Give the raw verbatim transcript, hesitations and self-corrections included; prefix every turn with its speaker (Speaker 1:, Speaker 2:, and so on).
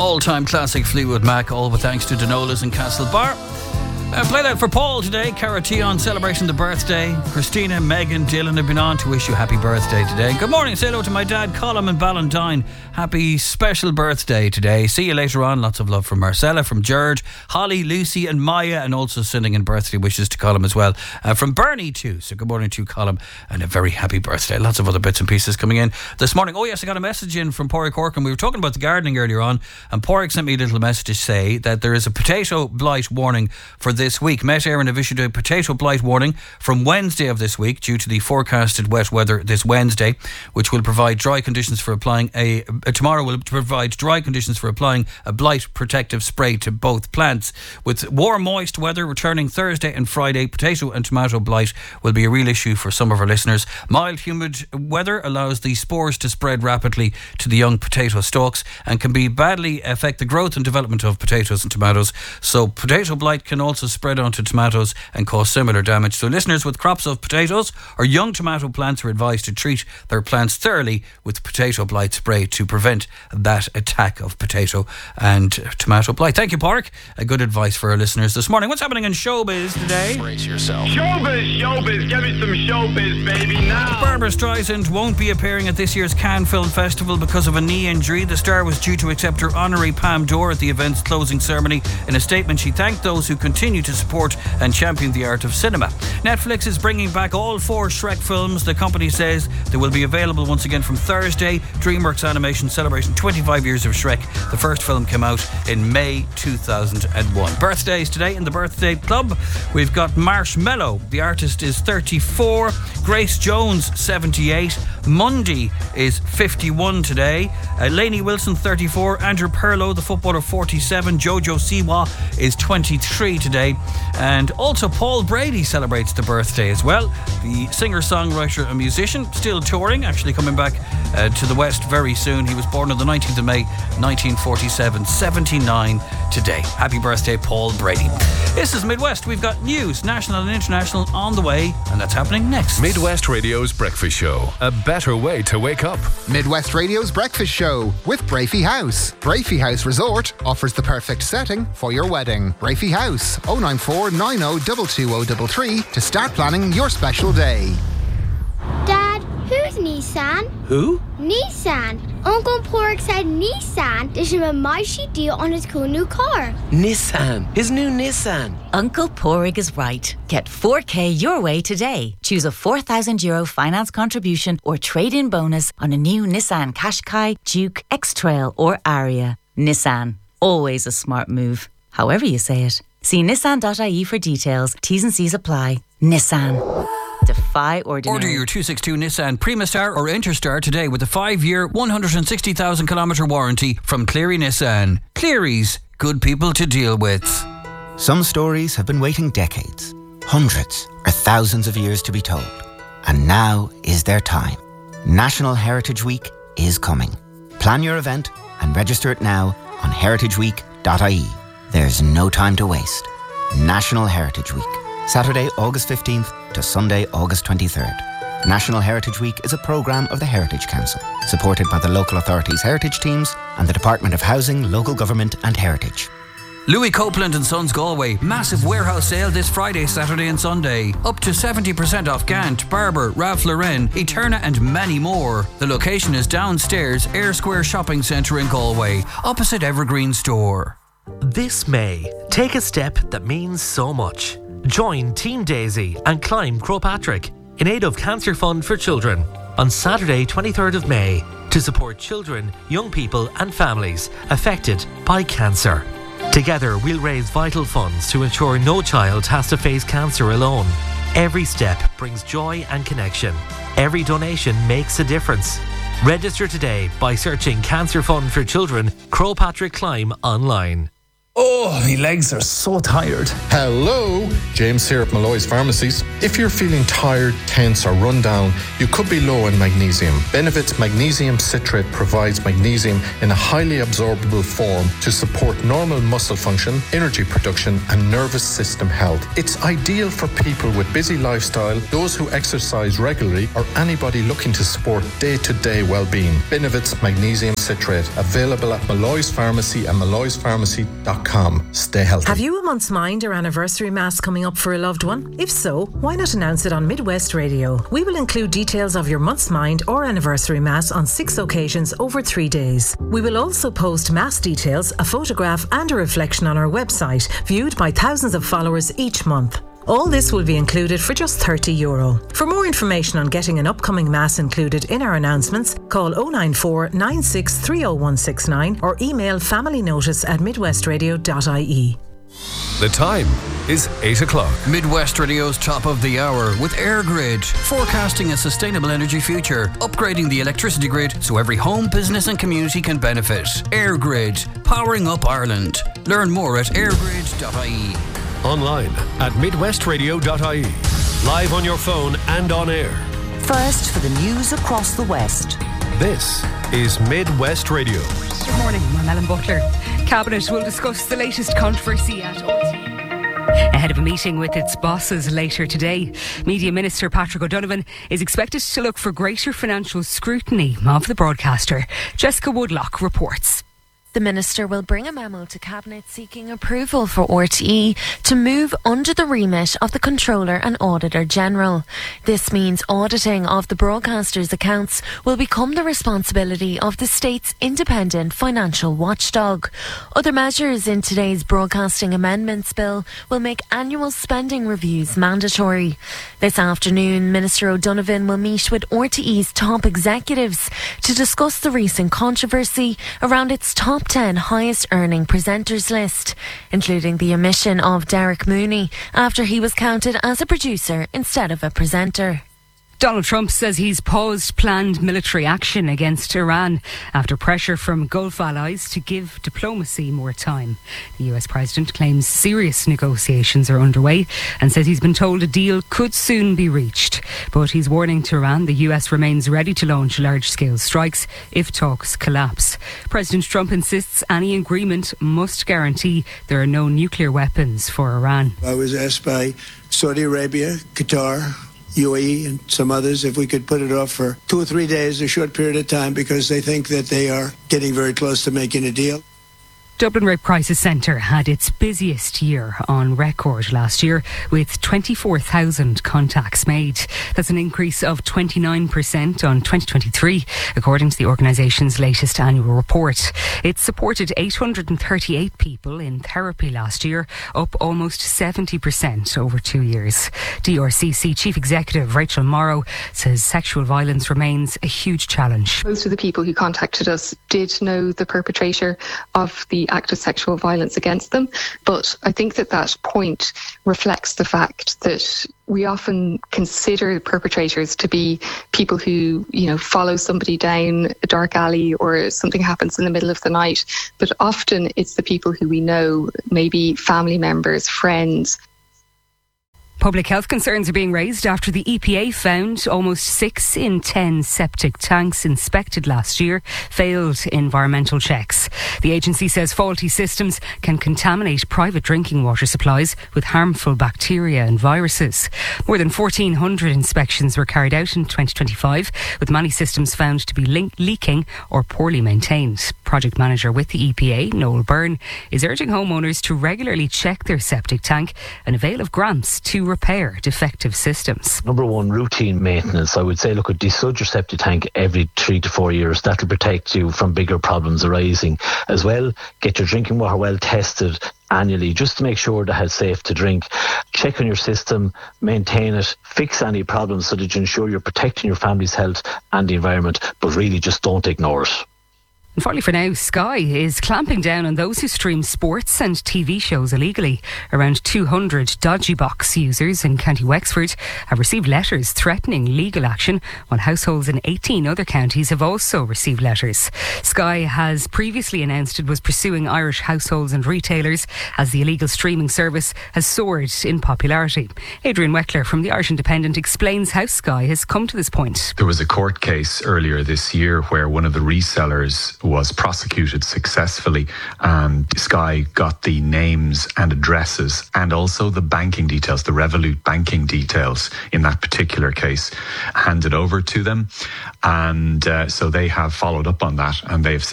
Speaker 1: All-time classic Fleetwood Mac, all with thanks to Denola's in Castlebar. Uh, play that for Paul today. Cara Tion celebrating the birthday. Christina, Megan, Dylan have been on to wish you happy birthday today. Good morning. Say hello to my dad, Colin in Ballantyne. Happy special birthday today. See you later on. Lots of love from Marcella, from George, Holly, Lucy and Maya, and also sending in birthday wishes to Colin as well. Uh, from Bernie too. So good morning to you, Colin, and a very happy birthday. Lots of other bits and pieces coming in this morning. Oh yes, I got a message in from Porrick Corkin. We were talking about the gardening earlier on, and Porrick sent me a little message to say that there is a potato blight warning for this week. Met Éireann have issued a potato blight warning from Wednesday of this week due to the forecasted wet weather this Wednesday, which will provide dry conditions for applying a uh, tomorrow will provide dry conditions for applying a blight protective spray to both plants. With warm, moist weather returning Thursday and Friday, potato and tomato blight will be a real issue for some of our listeners. Mild, humid weather allows the spores to spread rapidly to the young potato stalks and can be badly affect the growth and development of potatoes and tomatoes. So potato blight can also spread on to tomatoes and cause similar damage. So listeners with crops of potatoes or young tomato plants are advised to treat their plants thoroughly with potato blight spray to prevent that attack of potato and tomato blight. Thank you, Park. A good advice for our listeners this morning. What's happening in showbiz today?
Speaker 2: Brace yourself.
Speaker 3: Showbiz, showbiz, give me some showbiz, baby, now.
Speaker 1: Barbara Streisand won't be appearing at this year's Cannes Film Festival because of a knee injury. The star was due to accept her honorary Palme d'Or at the event's closing ceremony. In a statement, she thanked those who continue to support and champion the art of cinema. Netflix is bringing back all four Shrek films. The company says they will be available once again from Thursday. DreamWorks Animation celebrating twenty-five years of Shrek. The first film came out in May two thousand one. Birthdays today in the Birthday Club. We've got Marshmello. The artist is thirty-four. Grace Jones, seventy-eight. Mundy is fifty-one today. Uh, Lainey Wilson, thirty-four. Andrew Pirlo, the footballer, forty-seven. Jojo Siwa is twenty-three today. And also Paul Brady celebrates the birthday as well. The singer, songwriter and musician, still touring, actually coming back uh, to the West very soon. He was born on the nineteenth of May nineteen forty-seven, seventy-nine today. Happy birthday, Paul Brady. This is Midwest. We've got news, national and international, on the way, and that's happening next.
Speaker 2: Midwest Radio's Breakfast Show. A better way to wake up.
Speaker 4: Midwest Radio's Breakfast Show with Brafey House. Brafey House Resort offers the perfect setting for your wedding. Brafey House, oh nine four nine oh two two oh three three to start planning your special day.
Speaker 5: Dad, who's Nissan?
Speaker 6: Who?
Speaker 5: Nissan. Uncle Porrick said Nissan did him a mighty deal on his cool new car.
Speaker 6: Nissan. His new Nissan.
Speaker 7: Uncle Porrick is right. Get four K your way today. Choose a four thousand euro finance contribution or trade-in bonus on a new Nissan Qashqai, Duke, X-Trail or Aria. Nissan. Always a smart move. However you say it. See nissan dot I E for details. T's and C's apply. Nissan. Defy ordinary.
Speaker 1: Order your two sixty-two Nissan Primastar or Interstar today with a five-year, one hundred sixty thousand kilometre warranty from Cleary Nissan. Cleary's, good people to deal with.
Speaker 8: Some stories have been waiting decades, hundreds or thousands of years to be told. And now is their time. National Heritage Week is coming. Plan your event and register it now on heritage week dot I E. There's no time to waste. National Heritage Week. Saturday, August fifteenth to Sunday, August twenty-third. National Heritage Week is a programme of the Heritage Council, supported by the local authorities' heritage teams and the Department of Housing, Local Government and Heritage.
Speaker 1: Louis Copeland and Sons Galway. Massive warehouse sale this Friday, Saturday and Sunday. Up to seventy percent off Gant, Barber, Ralph Lauren, Eterna and many more. The location is downstairs, Air Square Shopping Centre in Galway, opposite Evergreen Store.
Speaker 9: This May, take a step that means so much. Join Team Daisy and climb Croagh Patrick in aid of Cancer Fund for Children on Saturday twenty-third of May to support children, young people and families affected by cancer. Together we'll raise vital funds to ensure no child has to face cancer alone. Every step brings joy and connection. Every donation makes a difference. Register today by searching Cancer Fund for Children Croagh Patrick Climb online.
Speaker 10: Oh, my legs are so tired.
Speaker 11: Hello, James here at Malloy's Pharmacies. If you're feeling tired, tense or run down, you could be low in magnesium. Benevit's magnesium citrate provides magnesium in a highly absorbable form to support normal muscle function, energy production and nervous system health. It's ideal for people with busy lifestyle, those who exercise regularly or anybody looking to support day-to-day well-being. Benevit's magnesium citrate, available at Malloy's Pharmacy and malloys pharmacy dot com. Stay healthy.
Speaker 12: Have you a month's mind or anniversary mass coming up for a loved one? If so, why not announce it on Midwest Radio? We will include details of your month's mind or anniversary mass on six occasions over three days. We will also post mass details, a photograph and a reflection on our website, viewed by thousands of followers each month. All this will be included for just thirty euro. For more information on getting an upcoming mass included in our announcements, call oh nine four, nine six three oh one six nine or email familynotice at midwestradio dot I E.
Speaker 2: The time is eight o'clock.
Speaker 1: Midwest Radio's top of the hour with AirGrid, forecasting a sustainable energy future, upgrading the electricity grid so every home, business and community can benefit. AirGrid, powering up Ireland. Learn more at airgrid dot I E.
Speaker 2: Online at midwest radio dot I E. Live on your phone and on air.
Speaker 13: First for the news across the West.
Speaker 2: This is Midwest Radio.
Speaker 14: Good morning, I'm Ellen Butler. Cabinet will discuss the latest controversy at R T E ahead of a meeting with its bosses later today. Media Minister Patrick O'Donovan is expected to look for greater financial scrutiny of the broadcaster. Jessica Woodlock reports.
Speaker 15: The Minister will bring a memo to Cabinet seeking approval for R T E to move under the remit of the Controller and Auditor General. This means auditing of the broadcaster's accounts will become the responsibility of the state's independent financial watchdog. Other measures in today's Broadcasting Amendments Bill will make annual spending reviews mandatory. This afternoon, Minister O'Donovan will meet with R T E's top executives to discuss the recent controversy around its top ten highest earning presenters list, including the omission of Derek Mooney after he was counted as a producer instead of a presenter.
Speaker 14: Donald Trump says he's paused planned military action against Iran after pressure from Gulf allies to give diplomacy more time. The U S president claims serious negotiations are underway and says he's been told a deal could soon be reached. But he's warning to Iran the U S remains ready to launch large-scale strikes if talks collapse. President Trump insists any agreement must guarantee there are no nuclear weapons for Iran.
Speaker 16: I was asked by Saudi Arabia, Qatar, U A E and some others if we could put it off for two or three days, a short period of time, because they think that they are getting very close to making a deal.
Speaker 14: Dublin Rape Crisis Centre had its busiest year on record last year with twenty-four thousand contacts made. That's an increase of twenty-nine percent on twenty twenty-three, according to the organisation's latest annual report. It supported eight hundred thirty-eight people in therapy last year, up almost seventy percent over two years. D R C C Chief Executive Rachel Morrow says sexual violence remains a huge challenge.
Speaker 17: Most of the people who contacted us did know the perpetrator of the act of sexual violence against them, but I think that that point reflects the fact that we often consider perpetrators to be people who, you know, follow somebody down a dark alley or something happens in the middle of the night, but often it's the people who we know, maybe family members, friends.
Speaker 14: Public health concerns are being raised after the E P A found almost six in ten septic tanks inspected last year failed environmental checks. The agency says faulty systems can contaminate private drinking water supplies with harmful bacteria and viruses. More than fourteen hundred inspections were carried out in twenty twenty-five, with many systems found to be le- leaking or poorly maintained. Project manager with the E P A, Noel Byrne, is urging homeowners to regularly check their septic tank and avail of grants to repair defective systems.
Speaker 18: Number one, routine maintenance. I would say, look, at desludge your septic tank every three to four years. That'll protect you from bigger problems arising. As well, get your drinking water well tested annually just to make sure that it's safe to drink. Check on your system, maintain it, fix any problems so that you ensure you're protecting your family's health and the environment, but really just don't ignore it.
Speaker 14: And finally for now, Sky is clamping down on those who stream sports and T V shows illegally. Around two hundred dodgy box users in County Wexford have received letters threatening legal action, while households in eighteen other counties have also received letters. Sky has previously announced it was pursuing Irish households and retailers as the illegal streaming service has soared in popularity. Adrian Weckler from the Irish Independent explains how Sky has come to this point.
Speaker 19: There was a court case earlier this year where one of the resellers was prosecuted successfully, and Sky got the names and addresses and also the banking details, the Revolut banking details in that particular case, handed over to them. And uh, so they have followed up on that, and they've